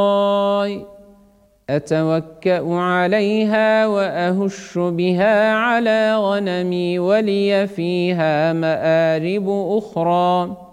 أتوكأ عليها وأهش بها على غنمي ولي فيها مآرب أخرى